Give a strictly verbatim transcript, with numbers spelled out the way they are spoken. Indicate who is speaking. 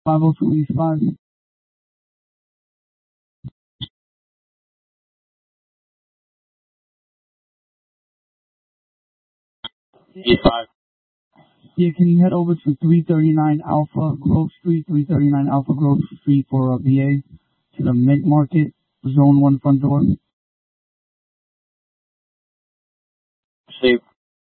Speaker 1: five oh two East five.
Speaker 2: East five.
Speaker 1: Yeah, can you head over to three thirty-nine Alpha Grove Street, three thirty-nine Alpha Grove Street for a V A to the Mint Market, Zone one front door?
Speaker 2: See.